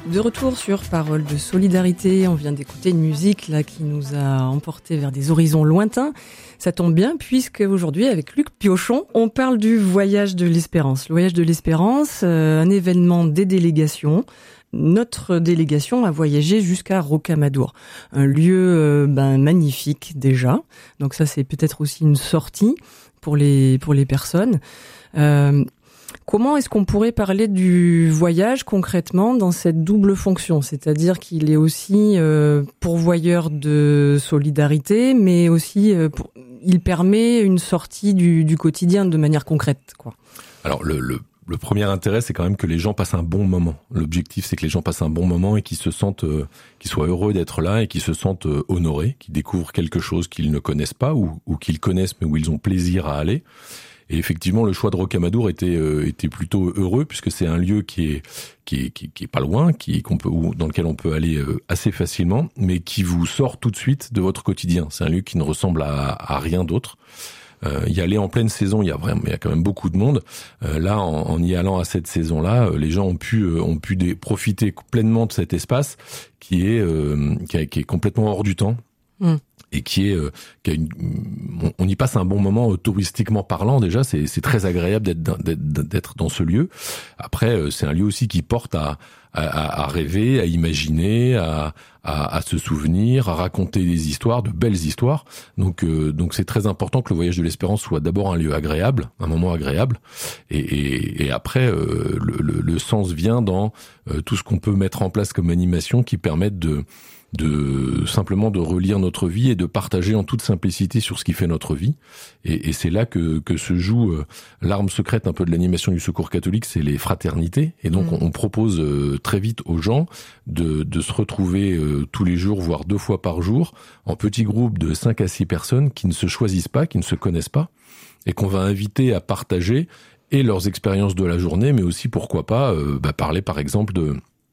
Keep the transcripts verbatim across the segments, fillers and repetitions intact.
De retour sur Paroles de solidarité, on vient d'écouter une musique là qui nous a emportés vers des horizons lointains. Ça tombe bien puisque aujourd'hui avec Luc Piochon, on parle du voyage de l'espérance. Le voyage de l'espérance, euh, un événement des délégations. Notre délégation a voyagé jusqu'à Rocamadour, un lieu euh, ben, magnifique déjà. Donc ça c'est peut-être aussi une sortie pour les pour les personnes. Euh, Comment est-ce qu'on pourrait parler du voyage concrètement dans cette double fonction ? C'est-à-dire qu'il est aussi euh, pourvoyeur de solidarité, mais aussi euh, pour, il permet une sortie du, du quotidien de manière concrète, quoi. Alors le, le, le premier intérêt, c'est quand même que les gens passent un bon moment. L'objectif, c'est que les gens passent un bon moment et qu'ils se sentent, euh, qu'ils soient heureux d'être là et qu'ils se sentent euh, honorés, qu'ils découvrent quelque chose qu'ils ne connaissent pas ou, ou qu'ils connaissent mais où ils ont plaisir à aller. Et effectivement, le choix de Rocamadour était euh, était plutôt heureux puisque c'est un lieu qui est qui est qui, qui est pas loin, qui qu'on peut ou dans lequel on peut aller euh, assez facilement, mais qui vous sort tout de suite de votre quotidien. C'est un lieu qui ne ressemble à, à rien d'autre. Euh, y aller en pleine saison, il y a vraiment, il y a quand même beaucoup de monde. Euh, là, en, en y allant à cette saison-là, euh, les gens ont pu euh, ont pu des, profiter pleinement de cet espace qui est euh, qui, a, qui est complètement hors du temps. Mmh. Et qui est, euh, qui a une, on, on y passe un bon moment euh, touristiquement parlant déjà. C'est, c'est très agréable d'être, d'être, d'être dans ce lieu. Après, euh, c'est un lieu aussi qui porte à, à, à rêver, à imaginer, à, à, à se souvenir, à raconter des histoires, de belles histoires. Donc, euh, donc c'est très important que le voyage de l'espérance soit d'abord un lieu agréable, un moment agréable, et, et, et après euh, le, le, le sens vient dans euh, tout ce qu'on peut mettre en place comme animation qui permettent de de simplement de relire notre vie et de partager en toute simplicité sur ce qui fait notre vie. Et, et c'est là que, que se joue euh, l'arme secrète un peu de l'animation du Secours catholique, c'est les fraternités. Et donc, mmh. on, on propose euh, très vite aux gens de, de se retrouver euh, tous les jours, voire deux fois par jour, en petits groupes de cinq à six personnes qui ne se choisissent pas, qui ne se connaissent pas, et qu'on va inviter à partager et leurs expériences de la journée, mais aussi, pourquoi pas, euh, bah, parler par exemple de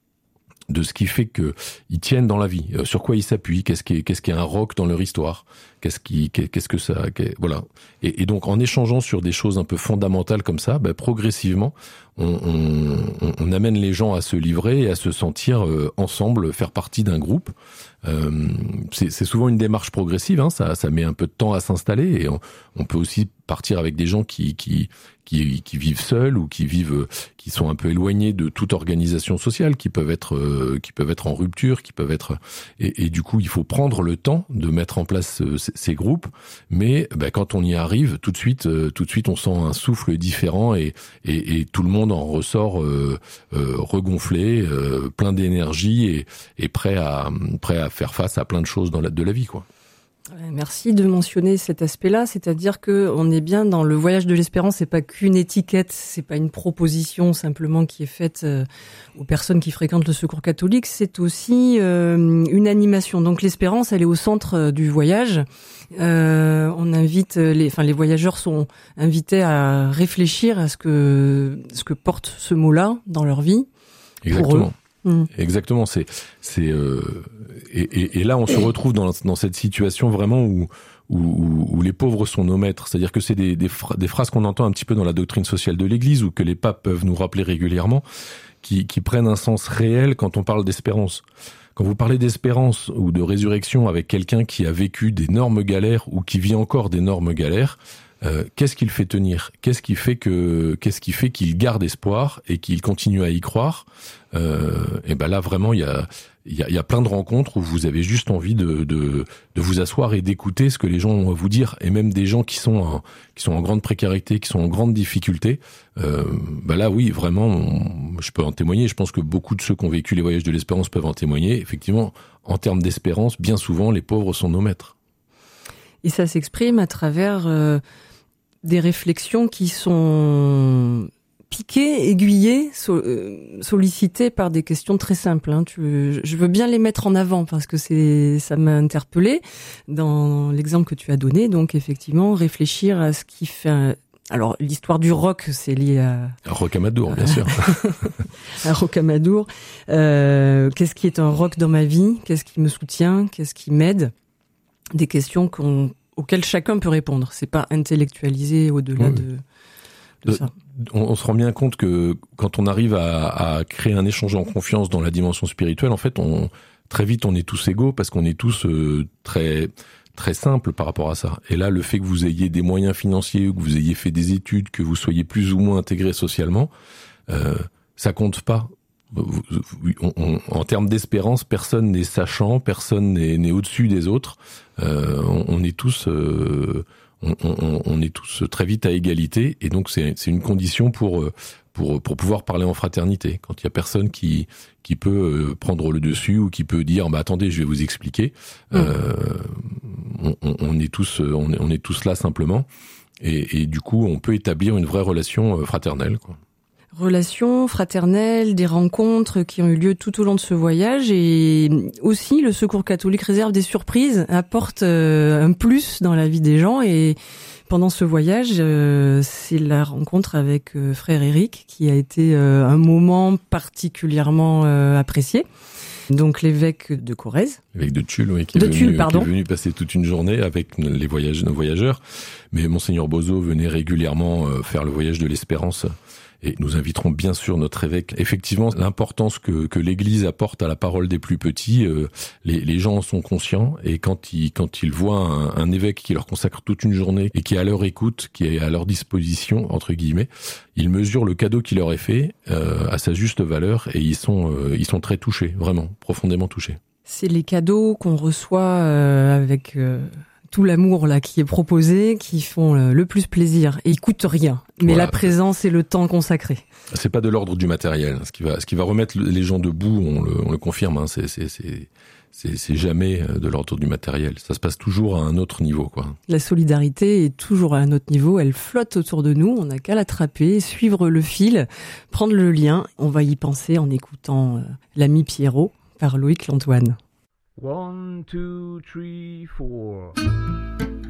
de ce qui fait que ils tiennent dans la vie, euh, sur quoi ils s'appuient, qu'est-ce qui est, qu'est-ce qui est un roc dans leur histoire, qu'est-ce qui, qu'est-ce que ça, qu'est, voilà. Et, et donc en échangeant sur des choses un peu fondamentales comme ça, bah, progressivement, on, on, on amène les gens à se livrer et à se sentir euh, ensemble, faire partie d'un groupe. Euh, c'est, c'est souvent une démarche progressive, hein, ça, ça met un peu de temps à s'installer et on, on peut aussi partir avec des gens qui, qui, qui, qui vivent seuls ou qui vivent, qui sont un peu éloignés de toute organisation sociale, qui peuvent être, euh, qui peuvent être en rupture, qui peuvent être, et, et du coup, il faut prendre le temps de mettre en place euh, ces, ces groupes. Mais ben, quand on y arrive, tout de suite, euh, tout de suite, on sent un souffle différent et, et, et tout le monde en ressort euh, euh, regonflé, euh, plein d'énergie et, et prêt à, prêt à faire face à plein de choses dans la, de la vie, quoi. Merci de mentionner cet aspect-là, c'est-à-dire que on est bien dans le voyage de l'espérance, c'est pas qu'une étiquette, c'est pas une proposition simplement qui est faite euh, aux personnes qui fréquentent le Secours catholique, c'est aussi euh, une animation. Donc l'espérance, elle est au centre euh, du voyage. Euh, on invite les, enfin les voyageurs sont invités à réfléchir à ce que ce que porte ce mot-là dans leur vie. Exactement. Pour eux. Mmh. Exactement, c'est c'est euh, et, et, et là on se retrouve dans dans cette situation vraiment où où, où les pauvres sont nos maîtres, c'est-à-dire que c'est des des, phra- des phrases qu'on entend un petit peu dans la doctrine sociale de l'Église ou que les papes peuvent nous rappeler régulièrement, qui qui prennent un sens réel quand on parle d'espérance. Quand vous parlez d'espérance ou de résurrection avec quelqu'un qui a vécu d'énormes galères ou qui vit encore d'énormes galères, Euh, qu'est-ce qui le fait tenir ? Qu'est-ce qui fait que, qu'est-ce qui fait qu'il garde espoir et qu'il continue à y croire ? euh, Et ben là vraiment, il y a, il y a, il y a plein de rencontres où vous avez juste envie de, de, de vous asseoir et d'écouter ce que les gens ont à vous dire, et même des gens qui sont, en, qui sont en grande précarité, qui sont en grande difficulté. Euh, ben là, oui, vraiment, on, je peux en témoigner. Je pense que beaucoup de ceux qui ont vécu les voyages de l'espérance peuvent en témoigner. Effectivement, en termes d'espérance, bien souvent, les pauvres sont nos maîtres. Et ça s'exprime à travers euh, des réflexions qui sont piquées, aiguillées, so- euh, sollicitées par des questions très simples. Hein. Tu, je veux bien les mettre en avant parce que c'est, ça m'a interpellée dans l'exemple que tu as donné. Donc effectivement, réfléchir à ce qui fait... Un, alors l'histoire du rock, c'est lié à... À Rocamadour, bien sûr. À Rocamadour. Euh, qu'est-ce qui est un rock dans ma vie ? Qu'est-ce qui me soutient ? Qu'est-ce qui m'aide ? Des questions qu'on, auxquelles chacun peut répondre. C'est pas intellectualisé au-delà oui. de, de, de ça. on, on se rend bien compte que quand on arrive à, à créer un échange en confiance dans la dimension spirituelle, en fait, on très vite on est tous égaux parce qu'on est tous euh, très très simples par rapport à ça. Et là, le fait que vous ayez des moyens financiers, que vous ayez fait des études, que vous soyez plus ou moins intégré socialement, euh, ça compte pas. On, on, en termes d'espérance, personne n'est sachant, personne n'est, n'est au-dessus des autres. Euh, on, on est tous, euh, on, on, on est tous très vite à égalité, et donc c'est, c'est une condition pour pour pour pouvoir parler en fraternité. Quand il y a personne qui qui peut prendre le dessus ou qui peut dire bah attendez, je vais vous expliquer. Mmh. Euh, on, on est tous, on est, on est tous là simplement, et, et du coup, on peut établir une vraie relation fraternelle, quoi. Relations fraternelles, des rencontres qui ont eu lieu tout au long de ce voyage, et aussi le Secours catholique réserve des surprises, apporte euh, un plus dans la vie des gens. Et pendant ce voyage, euh, c'est la rencontre avec euh, frère Éric qui a été euh, un moment particulièrement euh, apprécié. Donc l'évêque de Corrèze. L'évêque de Tulle, oui, qui est, de venu, Tulle, pardon. qui est venu passer toute une journée avec les voyageurs, nos voyageurs. Mais Monseigneur Bozo venait régulièrement euh, faire le voyage de l'espérance. Et nous inviterons bien sûr notre évêque. Effectivement, l'importance que, que l'Église apporte à la parole des plus petits, euh, les, les gens en sont conscients. Et quand ils, quand ils voient un, un évêque qui leur consacre toute une journée et qui est à leur écoute, qui est à leur disposition, entre guillemets, ils mesurent le cadeau qui leur est fait euh, à sa juste valeur, et ils sont, euh, ils sont très touchés, vraiment, profondément touchés. C'est les cadeaux qu'on reçoit euh, avec... Euh... tout l'amour là qui est proposé, qui font le plus plaisir, et ils coûtent rien. Mais voilà, la présence et le temps consacré. C'est pas de l'ordre du matériel. Ce qui va, ce qui va remettre les gens debout, on le, on le confirme. Hein, c'est, c'est, c'est, c'est, c'est jamais de l'ordre du matériel. Ça se passe toujours à un autre niveau, quoi. La solidarité est toujours à un autre niveau. Elle flotte autour de nous. On n'a qu'à l'attraper, suivre le fil, prendre le lien. On va y penser en écoutant euh, l'ami Pierrot par Loïc Lantoine. One, two, three, four.